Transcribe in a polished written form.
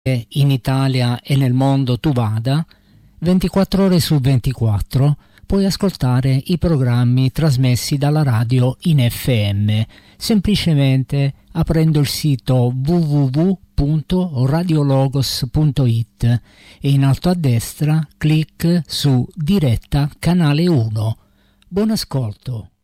in Italia e nel mondo tu vada, 24 ore su 24 puoi ascoltare i programmi trasmessi dalla radio in FM, semplicemente aprendo il sito www.radiologos.it e in alto a destra clic su Diretta Canale 1. Buon ascolto.